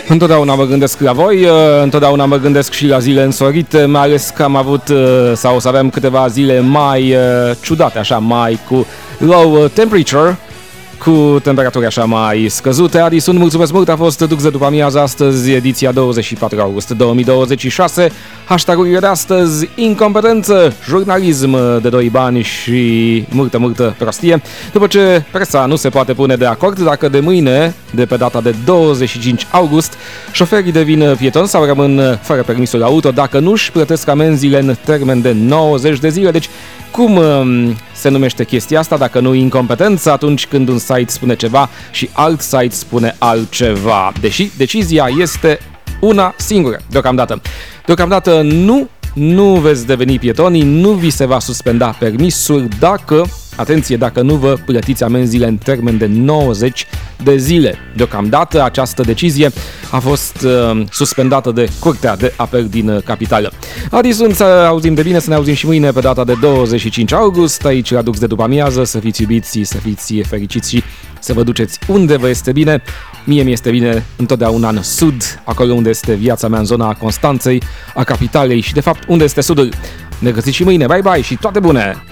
Întotdeauna mă gândesc la voi, întotdeauna mă gândesc și la zile însorite, mai ales că am avut sau o să avem câteva zile mai ciudate, așa, mai cu low temperature, cu temperaturi așa mai scăzute. Adi, sunt, mulțumesc mult, a fost Dux de după amiază astăzi, ediția 24 august 2026. Hashtagurile de astăzi: incompetență, jurnalism de doi bani și multă prostie. După ce presa nu se poate pune de acord dacă de mâine, de pe data de 25 august, șoferii devin pietoni sau rămân fără permisul auto dacă nu își plătesc amenziile în termen de 90 de zile. Deci, cum se numește chestia asta dacă nu incompetență atunci când un site spune ceva și alt site spune altceva? Deși decizia este una singură deocamdată. Deocamdată nu veți deveni pietonii, nu vi se va suspenda permisul dacă, atenție, dacă nu vă plătiți amenziile în termen de 90 de zile. Deocamdată această decizie a fost suspendată de Curtea de Apel din Capitală. Adi, sunt, să auzim de bine, să ne auzim și mâine pe data de 25 august, aici la Dux de după amiază. Să fiți iubiți, să fiți fericiți și să vă duceți unde vă este bine. Mie mi este bine întotdeauna în sud, acolo unde este viața mea, în zona Constanței, a capitalei și de fapt unde este sudul. Ne găsiți și mâine, bye bye și toate bune!